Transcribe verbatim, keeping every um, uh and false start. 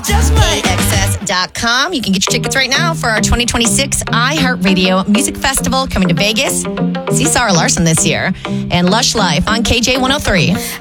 just might. A X S dot com. You can get your tickets right now for our twenty twenty-six iHeartRadio Music Festival coming to Vegas. See Sarah Larson this year. And Lush Life on K J one oh three.